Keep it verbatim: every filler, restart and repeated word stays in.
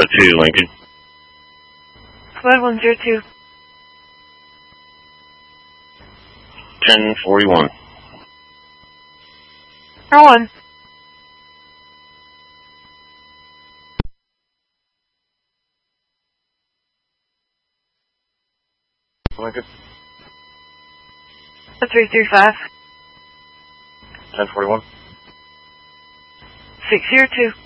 two, Lincoln. Squad one zero two. ten forty-one. R one. Lincoln. three three five. ten forty-one. six zero two.